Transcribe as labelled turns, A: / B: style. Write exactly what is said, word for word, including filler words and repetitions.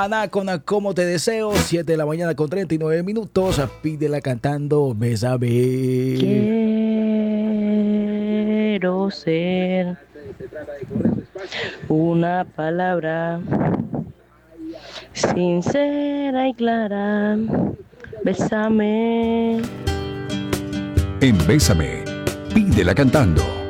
A: Ana con Como te deseo, siete de la mañana con treinta y nueve minutos. Pídela cantando Bésame.
B: Quiero ser una palabra sincera y clara. Bésame.
C: En Bésame, pídela cantando.